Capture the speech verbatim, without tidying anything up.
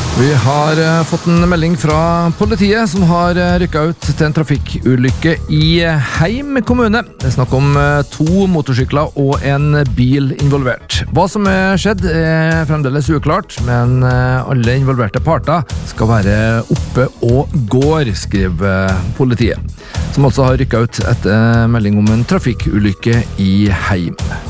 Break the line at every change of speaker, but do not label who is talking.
Vi har uh, fått en melding fra politiet som har uh, rykket ut til en trafikkulykke i Heim kommune. Det er snakk om uh, to motorsykler og en bil involvert. Hva som er skjedd er fremdeles uklart, men uh, alle involverte parter skal være oppe og går, skriver uh, politiet, som altså har rykket ut etter melding om en trafikkulykke i Heim.